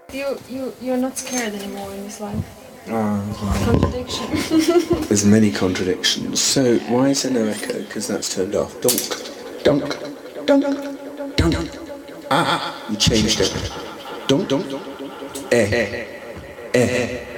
You're not scared anymore in this life. Oh, Contradiction. there's many contradictions. So why is there no echo? Because that's turned off. Dunk, dunk, dunk. You changed it. Dunk, eh, eh.